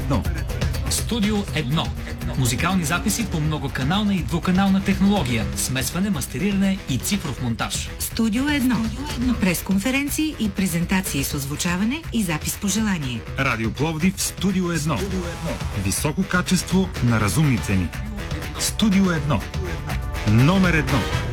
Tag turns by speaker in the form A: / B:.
A: 1.
B: Студио 1. Музикални записи по многоканална и двуканална технология, смесване, мастериране и цифров монтаж.
C: Студио 1. Пресконференции и презентации с озвучаване и запис по желание.
A: Радио Пловдив Студио 1. Високо качество на разумни цени. Студио 1. Номер 1.